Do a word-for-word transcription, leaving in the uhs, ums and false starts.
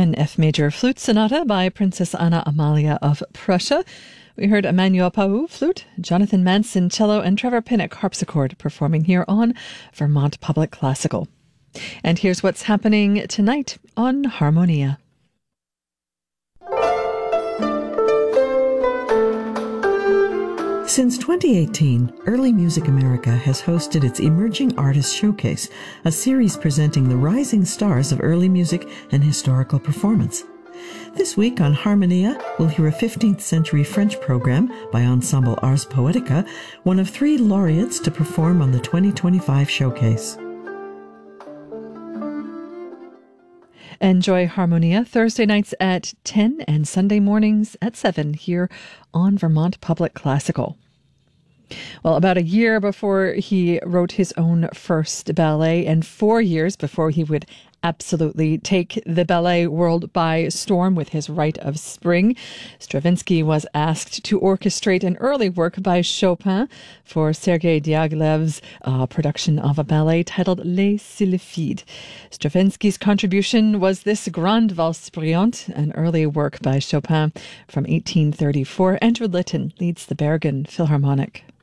an F major flute sonata by Princess Anna Amalia of Prussia. We heard Emmanuel Pau, flute, Jonathan Manson, cello, and Trevor Pinnock, harpsichord, performing here on Vermont Public Classical. And here's what's happening tonight on Harmonia. Since twenty eighteen, Early Music America has hosted its Emerging Artists Showcase, a series presenting the rising stars of early music and historical performance. This week on Harmonia, we'll hear a fifteenth century French program by Ensemble Ars Poetica, one of three laureates to perform on the twenty twenty-five showcase. Enjoy Harmonia Thursday nights at ten and Sunday mornings at seven here on Vermont Public Classical. Well, about a year before he wrote his own first ballet and four years before he would absolutely take the ballet world by storm with his Rite of Spring, Stravinsky was asked to orchestrate an early work by Chopin for Sergei Diaghilev's uh, production of a ballet titled Les Sylphides. Stravinsky's contribution was this Grande Valse Brillante, an early work by Chopin from eighteen thirty-four. Andrew Litton leads the Bergen Philharmonic.